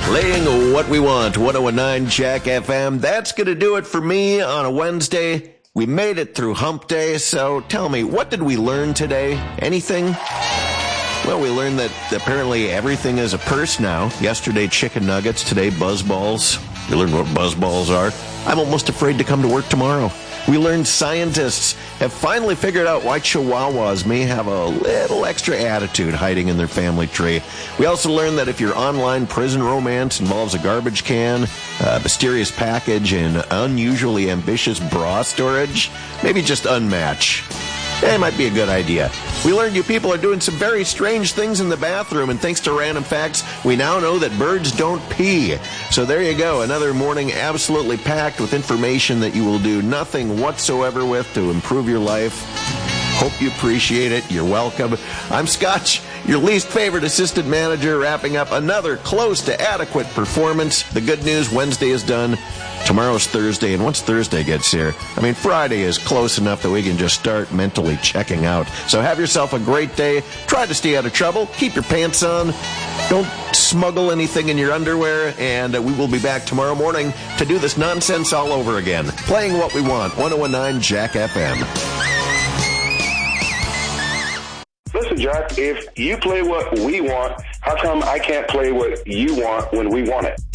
Playing what we want, 1019 Jack FM. That's going to do it for me on a Wednesday. We made it through hump day, so tell me, what did we learn today? Anything? Well, we learned that apparently everything is a purse now. Yesterday, chicken nuggets. Today, buzz balls. We learned what buzz balls are. I'm almost afraid to come to work tomorrow. We learned scientists have finally figured out why Chihuahuas may have a little extra attitude hiding in their family tree. We also learned that if your online prison romance involves a garbage can, a mysterious package, and unusually ambitious bra storage, maybe just unmatch. It might be a good idea. We learned you people are doing some very strange things in the bathroom, and thanks to Random Facts, we now know that birds don't pee. So there you go, another morning absolutely packed with information that you will do nothing whatsoever with to improve your life. Hope you appreciate it. You're welcome. I'm Scotch, your least favorite assistant manager, wrapping up another close to adequate performance. The good news, Wednesday is done. Tomorrow's Thursday, and once Thursday gets here, Friday is close enough that we can just start mentally checking out. So have yourself a great day. Try to stay out of trouble. Keep your pants on. Don't smuggle anything in your underwear, and we will be back tomorrow morning to do this nonsense all over again. Playing what we want, 1019 Jack FM. Listen, Jack, if you play what we want, how come I can't play what you want when we want it?